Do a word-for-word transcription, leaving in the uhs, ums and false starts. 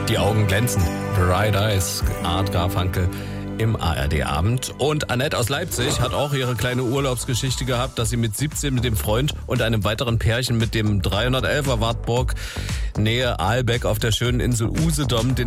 Die Augen glänzen. Bright Eyes, Art Garfunkel im A R D-Abend. Und Annette aus Leipzig hat auch ihre kleine Urlaubsgeschichte gehabt, dass sie mit siebzehn mit dem Freund und einem weiteren Pärchen mit dem dreihundertelfer Wartburg Nähe Aalbeck auf der schönen Insel Usedom den